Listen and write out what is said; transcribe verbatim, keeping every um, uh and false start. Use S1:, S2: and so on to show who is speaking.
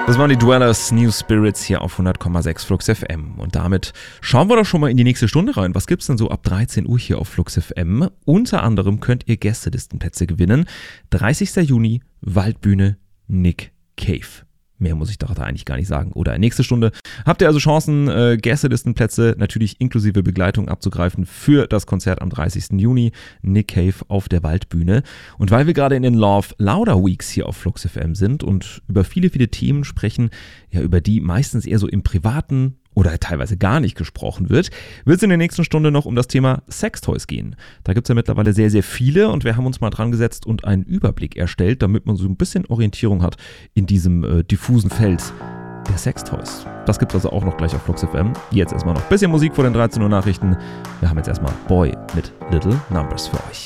S1: Das waren die Dwellers, New Spirits hier auf hundert Komma sechs Flux F M. Und damit schauen wir doch schon mal in die nächste Stunde rein. Was gibt's denn so ab dreizehn Uhr hier auf Flux F M? Unter anderem könnt ihr Gästelistenplätze gewinnen. dreißigster Juni, Waldbühne, Nick Cave. Mehr muss ich doch da eigentlich gar nicht sagen. Oder nächste Stunde habt ihr also Chancen, äh, Gästelistenplätze natürlich inklusive Begleitung abzugreifen für das Konzert am dreißigsten Juni. Nick Cave auf der Waldbühne. Und weil wir gerade in den Love Louder Weeks hier auf Flux F M sind und über viele, viele Themen sprechen, ja über die meistens eher so im Privaten oder teilweise gar nicht gesprochen wird, wird es in der nächsten Stunde noch um das Thema Sextoys gehen. Da gibt es ja mittlerweile sehr, sehr viele und wir haben uns mal dran gesetzt und einen Überblick erstellt, damit man so ein bisschen Orientierung hat in diesem äh, diffusen Feld der Sextoys. Das gibt es also auch noch gleich auf Flux F M. Jetzt erstmal noch ein bisschen Musik vor den dreizehn Uhr Nachrichten. Wir haben jetzt erstmal Boy mit Little Numbers für euch.